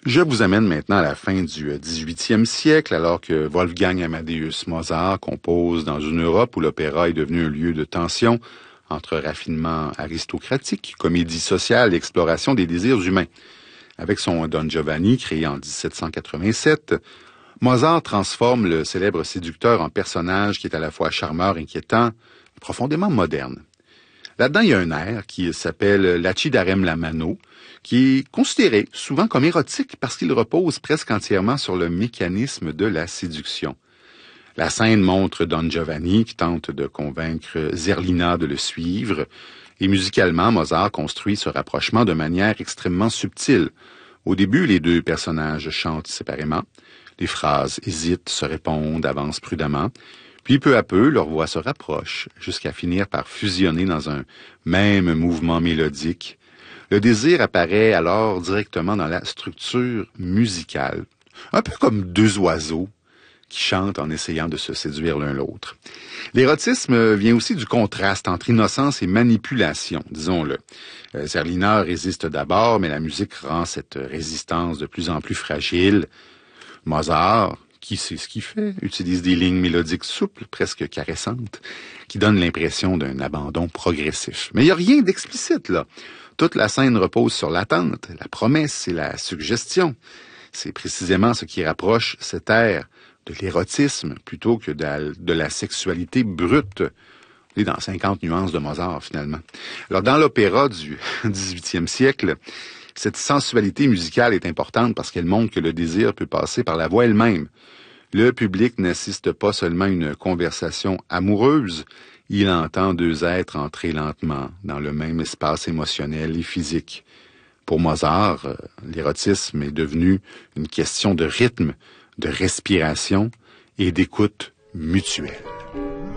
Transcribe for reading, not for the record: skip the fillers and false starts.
Je vous amène maintenant à la fin du 18e siècle, alors que Wolfgang Amadeus Mozart compose dans une Europe où l'opéra est devenu un lieu de tension entre raffinement aristocratique, comédie sociale et exploration des désirs humains. Avec son Don Giovanni, créé en 1787, Mozart transforme le célèbre séducteur en personnage qui est à la fois charmeur, inquiétant et profondément moderne. Là-dedans, il y a un air qui s'appelle Lacidarem la mano, qui est considéré souvent comme érotique parce qu'il repose presque entièrement sur le mécanisme de la séduction. La scène montre Don Giovanni qui tente de convaincre Zerlina de le suivre, et musicalement, Mozart construit ce rapprochement de manière extrêmement subtile. Au début, les deux personnages chantent séparément, les phrases hésitent, se répondent, avancent prudemment, puis peu à peu, leurs voix se rapprochent, jusqu'à finir par fusionner dans un même mouvement mélodique. Le désir apparaît alors directement dans la structure musicale, un peu comme deux oiseaux qui chantent en essayant de se séduire l'un l'autre. L'érotisme vient aussi du contraste entre innocence et manipulation, disons-le. Zerlina résiste d'abord, mais la musique rend cette résistance de plus en plus fragile. Mozart, qui sait ce qu'il fait, utilise des lignes mélodiques souples, presque caressantes, qui donnent l'impression d'un abandon progressif. Mais il n'y a rien d'explicite, là. Toute la scène repose sur l'attente, la promesse et la suggestion. C'est précisément ce qui rapproche cet air de l'érotisme plutôt que de la sexualité brute. On est dans 50 nuances de Mozart, finalement. Alors, dans l'opéra du XVIIIe siècle, cette sensualité musicale est importante parce qu'elle montre que le désir peut passer par la voix elle-même. Le public n'assiste pas seulement à une conversation amoureuse, il entend deux êtres entrer lentement dans le même espace émotionnel et physique. Pour Mozart, l'érotisme est devenu une question de rythme, de respiration et d'écoute mutuelle.